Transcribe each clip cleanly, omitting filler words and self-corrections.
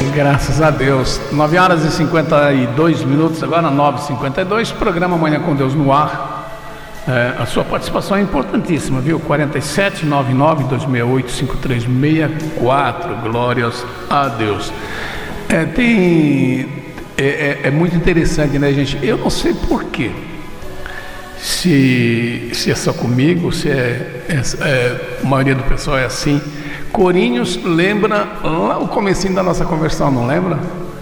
Graças a Deus. 9 horas e 52 minutos, agora 9h52, programa Manhã com Deus no ar. A sua participação é importantíssima, viu? 4799-268-5364, glórias a Deus. É muito interessante, né, gente? Eu não sei porquê, se é só comigo, se a maioria do pessoal é assim. Corinhos lembra lá o comecinho da nossa conversão, não lembra?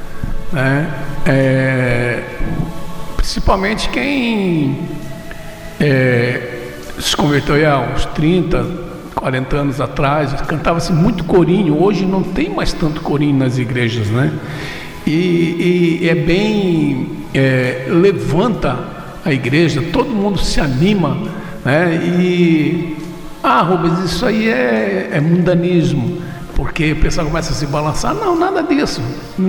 Principalmente quem se converteu aí há uns 30, 40 anos atrás, cantava-se muito corinho. Hoje não tem mais tanto corinho nas igrejas, né? E é bem, levanta a igreja, todo mundo se anima, né? Rubens, isso aí é mundanismo, porque o pessoal começa a se balançar. Não, nada disso.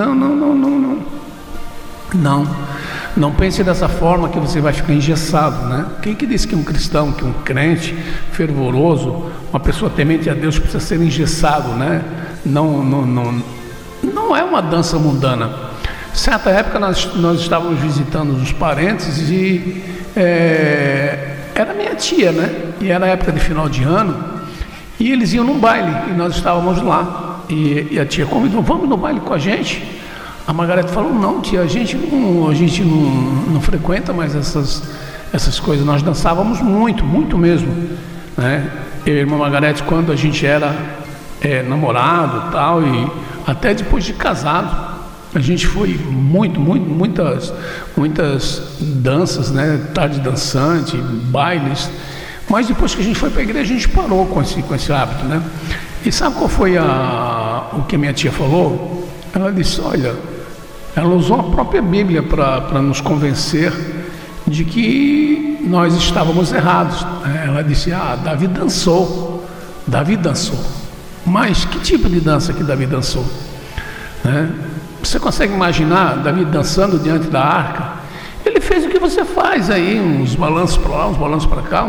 Não pense dessa forma que você vai ficar engessado, né? Quem que disse que um cristão, que um crente fervoroso, uma pessoa temente a Deus precisa ser engessado, né? Não é uma dança mundana. Certa época nós estávamos visitando uns parentes e era minha tia, né? E era época de final de ano e eles iam num baile e nós estávamos lá e a tia convidou: vamos no baile com a gente? A Margarete falou: não, tia, a gente não frequenta mais essas coisas. Nós dançávamos muito mesmo, né? Eu e a irmã Margarete, quando a gente era namorado e tal, e até depois de casado, a gente foi muitas danças, né? Tarde dançante, bailes. Mas depois que a gente foi para a igreja, a gente parou com esse hábito, né? E sabe qual foi o que a minha tia falou? Ela disse: olha, ela usou a própria Bíblia para nos convencer de que nós estávamos errados. Ela disse: Davi dançou. Mas que tipo de dança que Davi dançou? Você consegue imaginar Davi dançando diante da arca? Ele fez o que você faz aí, uns balanços para lá, uns balanços para cá,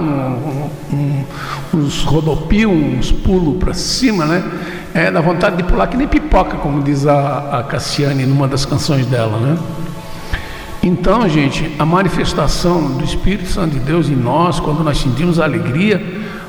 uns rodopios, uns pulos para cima, né? Dá vontade de pular que nem pipoca, como diz a Cassiane numa das canções dela, né? Então, gente, a manifestação do Espírito Santo de Deus em nós, quando nós sentimos a alegria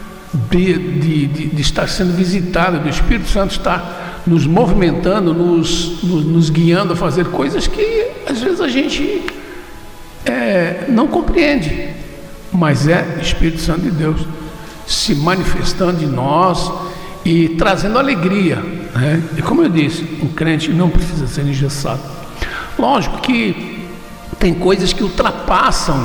de estar sendo visitado, do Espírito Santo estar nos movimentando, nos guiando a fazer coisas que às vezes a gente não compreende, mas é o Espírito Santo de Deus se manifestando em nós e trazendo alegria, né? E como eu disse, um crente não precisa ser engessado. Lógico que tem coisas que ultrapassam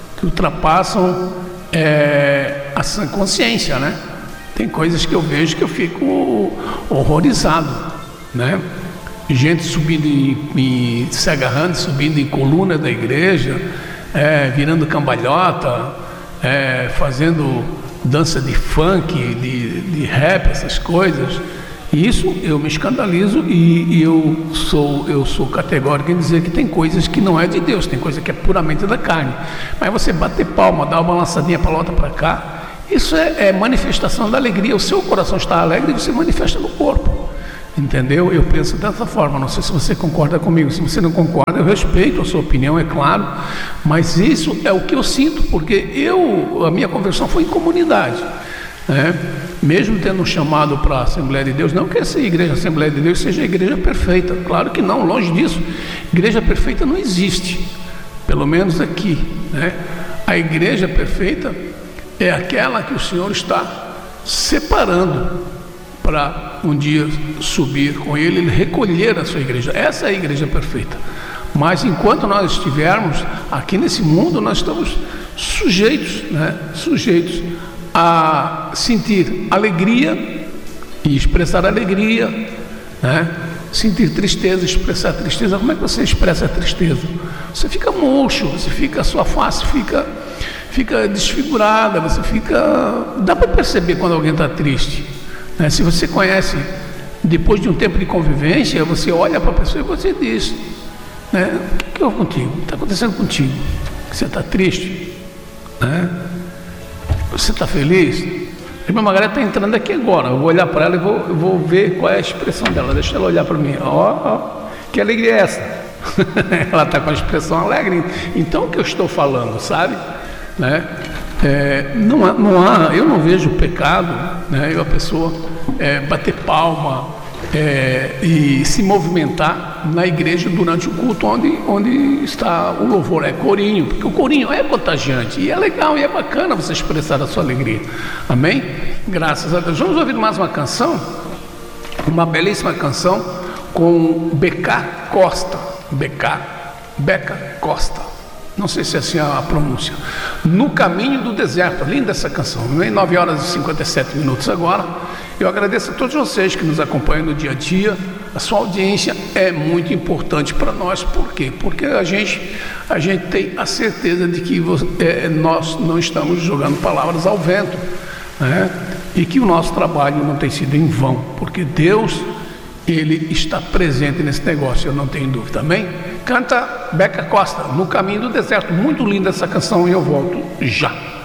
a sã consciência, né? Tem coisas que eu vejo que eu fico horrorizado, né? Gente subindo se agarrando, subindo em coluna da igreja, virando cambalhota, fazendo dança de funk, de rap, essas coisas. E isso eu me escandalizo e eu sou categórico em dizer que tem coisas que não é de Deus, tem coisa que é puramente da carne. Mas você bater palma, dar uma balançadinha para lá, outra para cá, isso é manifestação da alegria. O seu coração está alegre e você manifesta no corpo. Entendeu? Eu penso dessa forma. Não sei se você concorda comigo. Se você não concorda, eu respeito a sua opinião, é claro, mas isso é o que eu sinto, porque a minha conversão foi em comunidade, né? Mesmo tendo chamado para a Assembleia de Deus, não que essa igreja Assembleia de Deus seja a igreja perfeita, claro que não, longe disso. Igreja perfeita não existe, pelo menos aqui, né? A igreja perfeita é aquela que o Senhor está separando para um dia subir com Ele e recolher a sua igreja. Essa é a igreja perfeita. Mas enquanto nós estivermos aqui nesse mundo, nós estamos sujeitos, né? Sujeitos a sentir alegria e expressar alegria, né? Sentir tristeza, expressar tristeza. Como é que você expressa a tristeza? Você fica murcho, a sua face fica desfigurada, dá para perceber quando alguém está triste. Se você conhece, depois de um tempo de convivência, você olha para a pessoa e você diz, né? O que houve contigo? O que está acontecendo contigo? Você está triste? Né? Você está feliz? A irmã Margarete está entrando aqui agora. Eu vou olhar para ela e vou ver qual é a expressão dela. Deixa ela olhar para mim. Ó. Que alegria é essa? Ela está com a expressão alegre. Então, o que eu estou falando, sabe? Né? Eu não vejo pecado, né? A pessoa bater palma e se movimentar na igreja durante o culto onde está o louvor, corinho, porque o corinho é contagiante e é legal e é bacana você expressar a sua alegria. Amém? Graças a Deus. Vamos ouvir mais uma canção, uma belíssima canção com Beca Costa. Beca Costa. Não sei se é assim a pronúncia. No Caminho do Deserto. Linda essa canção. 9 horas e 57 minutos agora. Eu agradeço a todos vocês que nos acompanham no dia a dia. A sua audiência é muito importante para nós. Por quê? Porque a gente tem a certeza de que nós não estamos jogando palavras ao vento, né? E que o nosso trabalho não tem sido em vão, porque Deus, Ele está presente nesse negócio, eu não tenho dúvida. Amém? Canta Beca Costa, No Caminho do Deserto. Muito linda essa canção e eu volto já.